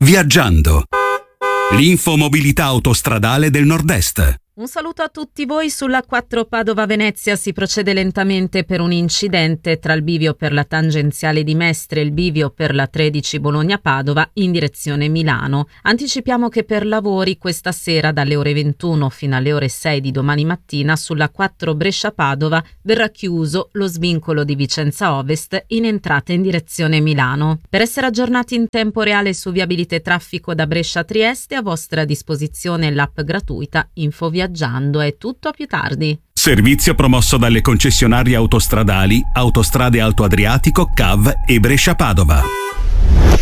Viaggiando. L'infomobilità autostradale del Nord-Est. Un saluto a tutti voi. Sulla 4 Padova-Venezia si procede lentamente per un incidente tra il bivio per la tangenziale di Mestre e il bivio per la 13 Bologna-Padova in direzione Milano. Anticipiamo che per lavori questa sera dalle ore 21 fino alle ore 6 di domani mattina sulla 4 Brescia-Padova verrà chiuso lo svincolo di Vicenza Ovest in entrata in direzione Milano. Per essere aggiornati in tempo reale su viabilità e traffico da Brescia a Trieste, a vostra disposizione l'app gratuita Info Viaggiando. È tutto, a più tardi. Servizio promosso dalle concessionarie autostradali Autostrade Alto Adriatico, CAV e Brescia Padova.